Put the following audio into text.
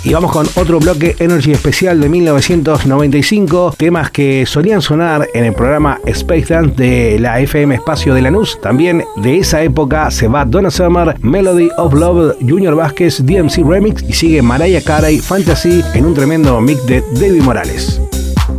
Y vamos con otro bloque Energy especial de 1995, temas que solían sonar en el programa Space Dance de la FM Espacio de Lanús. También de esa época se va Donna Summer, Melody of Love, Junior Vázquez, DMC Remix y sigue Mariah Carey, Fantasy en un tremendo mix de David Morales.